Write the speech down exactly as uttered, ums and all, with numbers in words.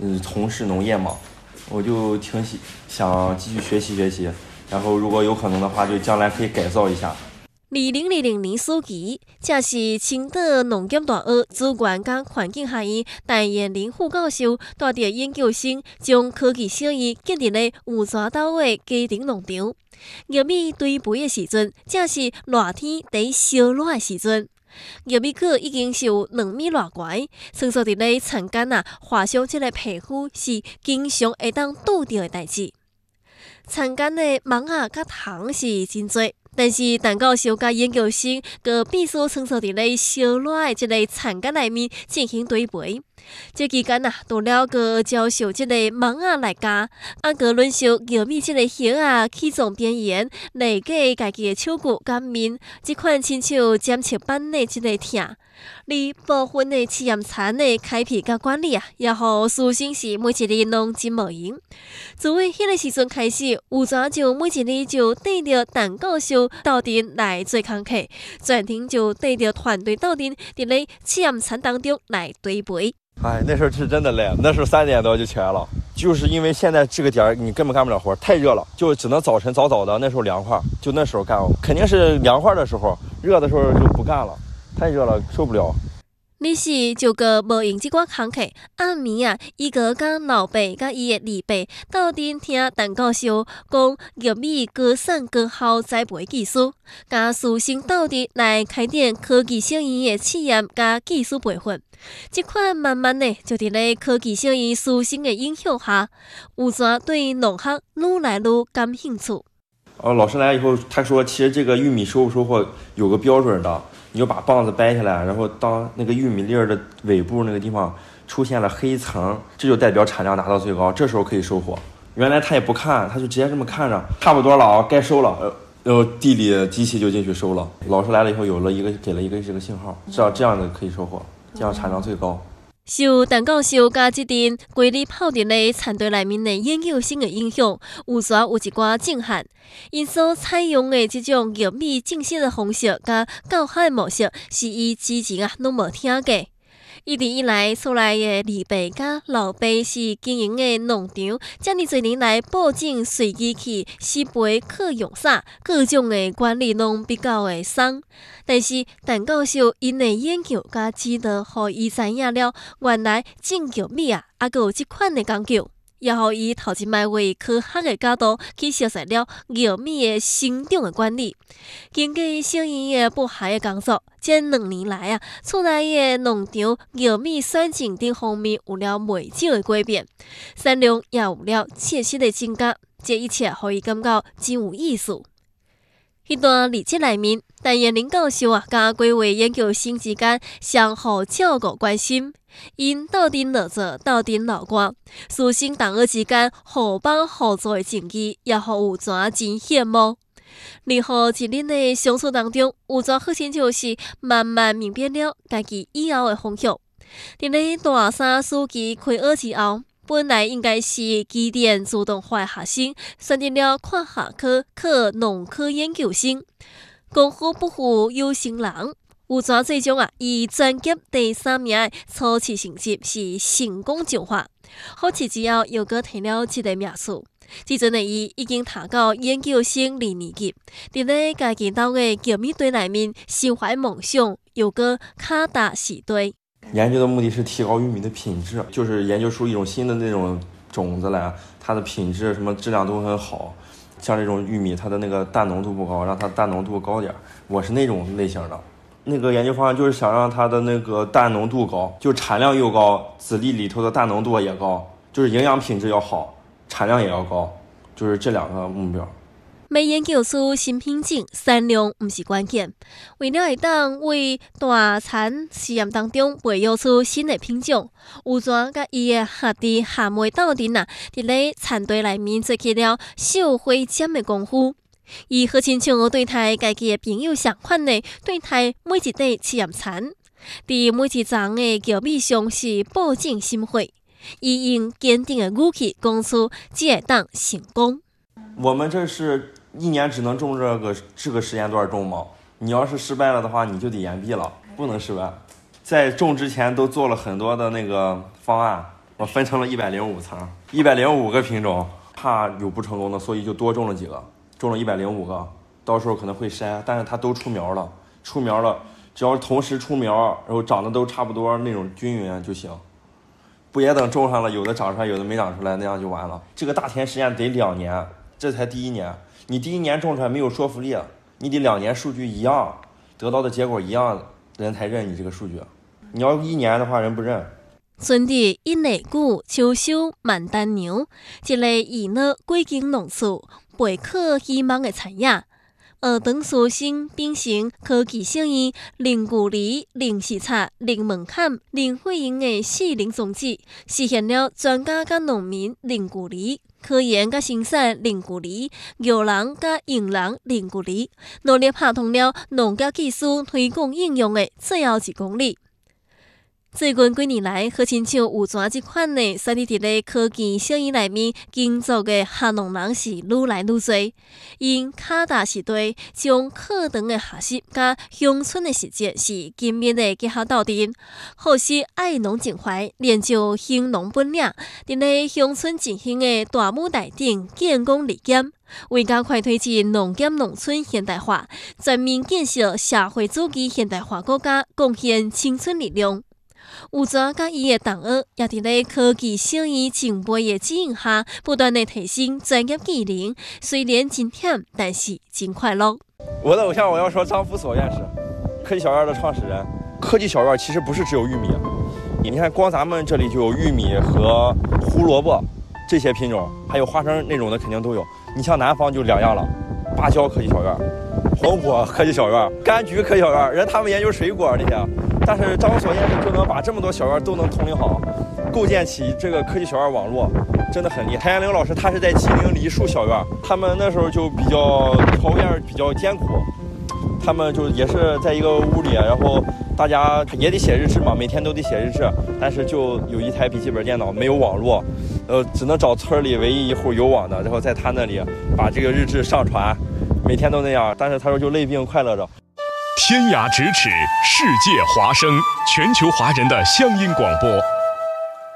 嗯从事农业嘛，我就挺喜想继续学习学习，然后如果有可能的话，就将来可以改造一下。 二零二零年暑期，这是青岛农业大学资源甲环境学院陈彦林副教授带着研究生，将科技小园建伫咧五抓岛的家庭农场。玉米堆肥的时阵，正是热天在烧热的时阵。玉米果已经是有两米偌悬，穿梭伫咧田间啊，画上这个皮肤是经常会当拄到的代志。田间的芒啊甲虫是真多。但是，陈教授甲研究生个必须穿梭伫咧烧热的即个田间内面进行堆肥。这期间啊，除了个教授即个芒啊来教，啊个论述玉米即个叶啊起状边缘，理解家己的手骨甲面，即款亲像检测板的即个疼。而部分的试验田的开辟甲管理啊，也互师生是每一日拢真无闲。自为迄个时阵开始，有怎就每一日就带着陈教授斗阵来做工课，转天就带着团队斗阵伫咧试验田当中来堆肥。 哎，那时候是真的累，那时候三点多就起来了，就是因为现在这个点儿你根本干不了活，太热了，就只能早晨早早的，那时候凉快，就那时候干，肯定是凉快的时候，热的时候就不干了，太热了，受不了。 你是就个无用即寡工课，暗暝啊，伊个甲老爸甲伊的二爸斗阵听陈教授讲玉米高产高效栽培技术，甲师生斗阵来开展科技小园的试验甲技术培训。即款慢慢的就伫咧科技小园师生的影响下，有怎对农学愈来愈感兴趣。 哦，老师来以后，他说其实这个玉米收不收获有个标准的。你就把棒子掰下来，然后当那个玉米粒儿的尾部那个地方出现了黑层，这就代表产量达到最高，这时候可以收获。原来他也不看，他就直接这么看着，差不多了啊，该收了，呃，然后地里机器就进去收了。老师来了以后，有了一个给了一个这个信号，知道这样的可以收获，这样产量最高。 受陈教授甲即阵规日泡伫咧田地内面的研究生的影响，有时有一寡震撼。因所采用的即种玉米种植的方式甲教学的模式，是伊之前啊拢无听过。一直以来，厝内的二爸甲老爸是经营的农场，遮尔多年来保证随机器、施肥、课用啥，各种的管理拢比较的松。但是，陈教授因的研究甲指导，互伊知影了，原来种玉米啊，还有即款的讲究。也互伊头一摆为科学的角度去熟悉了玉米的生长的管理。经过小园的布鞋的工作，这两年来啊，厝内的农场玉米选种等方面有了袂少的改变，产量也有了切实的增加。这一切互伊感觉真有意思。迄段日子内面，陈彦林教授啊，甲几位研究生之间相互照顾关心。因斗阵落座，斗阵流汗，师生同学之间互帮互助的情谊，也互有怎真羡慕。日后一日的相处当中，有怎好亲就是慢慢明白了家己以后的方向。伫咧大三暑期开学之后，本来应该是基点自动化的学生，选择了看下科考农科研究生。功夫不负有心人。有怎最终啊，以专辑第三名的初次成绩是成功就化，好期之后又搁摕了这个名次。即阵的伊已经读到研究生二年级，伫咧家己岛的玉米堆内面心怀梦想，又搁脚踏实地。 研究的目的是提高玉米的品质，就是研究出一种新的那种种子来，它的品质什么质量都很好。像这种玉米，它的那个氮浓度不高，让它氮浓度高点。我是那种类型的。那个研究方案就是想让它的那个氮浓度高，就产量又高，籽粒里头的氮浓度也高，就是营养品质要好，产量也要高，就是这两个目标。 要研究出新品种，产量不是关键。为了会当为大田实验当中培育出新的品种，有怎甲伊的学弟学妹斗阵啊，伫咧田地内面做起了绣花针的功夫。伊好亲像对待家己的朋友相款的对待每一块试验田，伫每一丛的玉米上是保证心血。伊用坚定的语气讲出，这会当成功。 我们这是一年只能种这个这个时间段种吗？你要是失败了的话，你就得延毕了，不能失败。在种之前都做了很多的那个方案， 我分成了一百零五层，一百零五个品种，怕有不成功的，所以就多种了几个，种了一百零五个，到时候可能会筛，但是它都出苗了，出苗了，只要同时出苗，然后长得都差不多那种均匀就行。不也等种上了，有的长出来，有的没长出来，那样就完了。这个大田实验得两年，这才第一年。你第一年种出来没有说服力，你得两年数据一样，得到的结果一样，人才认你这个数据。你要一年的话，人不认。 村地一内谷、秋收、满丹牛，一个以呢归经农处，培可希望的产业。二等属性并行科技效应，零距离、零时差、零门槛、零回应的四零宗旨，实现了专家甲农民零距离、科研甲生产零距离、育人甲用人零距离，努力拍通了农业技术推广应用的最后一公里。最近几年来，好亲像有泉这款的，选伫伫咧科技效应内面工作的下农人是愈来愈多，因卡大时代将课堂的学习甲乡村的实践是紧密的结合斗阵，或是爱农情怀，练就兴农本领，伫咧乡村进行的大舞台顶建功立业。为加快推进农业农村现代化，全面建设社会主义现代化国家，贡献青春力量。有泉甲伊的同学也伫咧科技效应前辈的指引下，不断的提升专业技能。虽然真忝，但是真快乐。 我的偶像，我要说张福所院士，科技小院的创始人。科技小院其实不是只有玉米，你看光咱们这里就有玉米和胡萝卜这些品种，还有花生那种的肯定都有。你像南方就两样了，芭蕉科技小院、黄果科技小院、柑橘科技小院，人他们研究水果这些。但是张所院士就能把这么多小院都能统领好，构建起这个科技小院网络，真的很厉害。谭延龄老师他是在吉林梨树小院，他们那时候就比较条件比较艰苦，他们就也是在一个屋里，然后大家也得写日志嘛，每天都得写日志，但是就有一台笔记本电脑，没有网络，呃，只能找村里唯一一户有网的，然后在他那里把这个日志上传，每天都那样。但是他说就累并快乐着。 天涯咫尺，世界华声，全球华人的乡音广播。